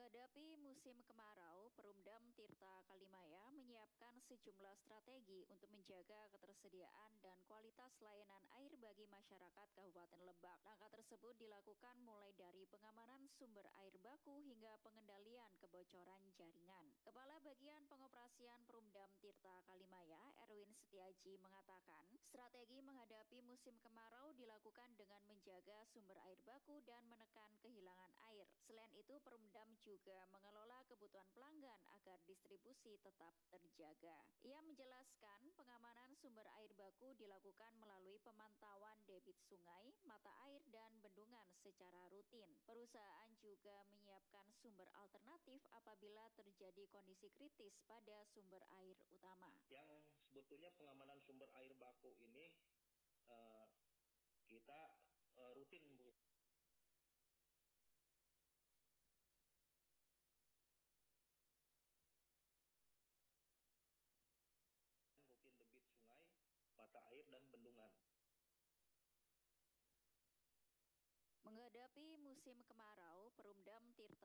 Menghadapi musim kemarau, Perumdam Tirta Kalimaya menyiapkan sejumlah strategi untuk menjaga ketersediaan dan kualitas layanan air bagi masyarakat Kabupaten Lebak. Langkah tersebut dilakukan mulai dari pengamanan sumber air baku hingga pengendalian kebocoran jaringan. Kepala Bagian Pengoperasian Perumdam Tirta Kalimaya, Erwin Setiaji, mengatakan, strategi menghadapi musim kemarau dilakukan dengan menjaga sumber air baku dan menekan kehilangan air. Selain itu, Perumdam juga mengelola kebutuhan pelanggan agar distribusi tetap terjaga. Ia menjelaskan pengamanan sumber air baku dilakukan melalui pemantauan debit sungai, mata air, dan bendungan secara rutin. Perusahaan juga menyiapkan sumber alternatif apabila terjadi kondisi kritis pada sumber air utama. Yang sebetulnya pengamanan sumber air baku ini kita rutin, Bu. Rutin debit sungai, mata air, dan bendungan. Menghadapi musim kemarau, Perumdam Tirta